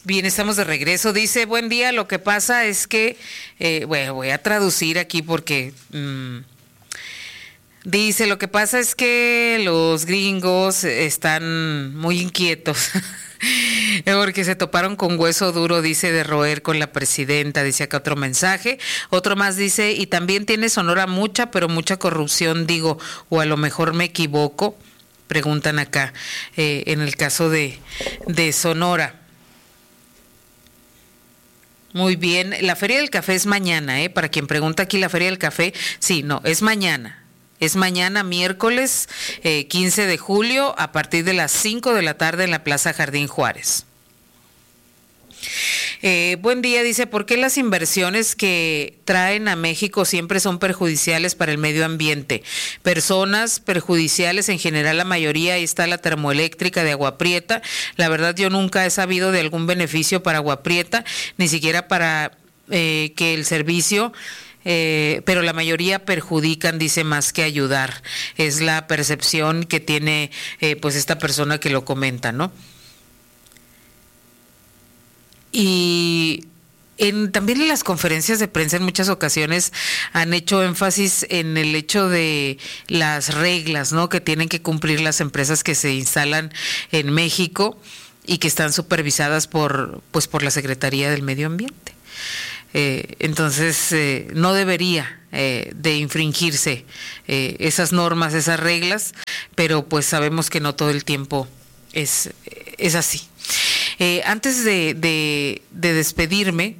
Bien, estamos de regreso. Dice, buen día, lo que pasa es que, bueno, voy a traducir aquí porque dice, lo que pasa es que los gringos están muy inquietos porque se toparon con hueso duro, dice, de roer con la presidenta. Dice acá otro mensaje. Otro más dice, y también tiene Sonora mucha, pero mucha corrupción, digo, o a lo mejor me equivoco. Preguntan acá, en el caso de Sonora. Muy bien, la Feria del Café es mañana, para quien pregunta aquí, la Feria del Café, sí, no, es mañana. Es mañana, miércoles 15 de julio, a partir de las 5 de la tarde en la Plaza Jardín Juárez. Buen día, dice, ¿por qué las inversiones que traen a México siempre son perjudiciales para el medio ambiente? Personas perjudiciales en general, la mayoría. Ahí está la termoeléctrica de Agua Prieta. La verdad, yo nunca he sabido de algún beneficio para Agua Prieta, ni siquiera para que el servicio... pero la mayoría perjudican, dice, más que ayudar. Es la percepción que tiene pues esta persona que lo comenta, ¿no? Y también en las conferencias de prensa en muchas ocasiones han hecho énfasis en el hecho de las reglas, ¿no?, que tienen que cumplir las empresas que se instalan en México y que están supervisadas por la Secretaría del Medio Ambiente. Entonces no debería de infringirse esas normas, esas reglas, pero pues sabemos que no todo el tiempo es así. Antes de despedirme,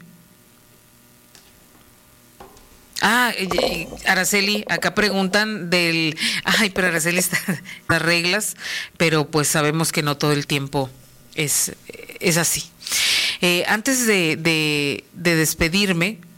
Araceli, acá preguntan pero Araceli está en las reglas, pero pues sabemos que no todo el tiempo es así. Antes de despedirme,